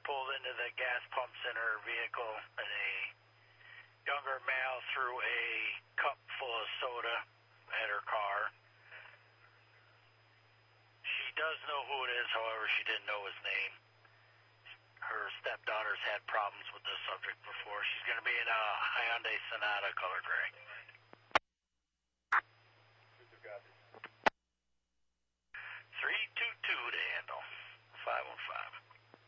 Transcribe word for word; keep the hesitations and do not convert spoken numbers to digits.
pulled into the gas pumps in her vehicle, and a younger male threw a cup full of soda at her car. She does know who it is, however, she didn't know his name. Her stepdaughter's had problems with this subject before. She's going to be in a Hyundai Sonata color gray.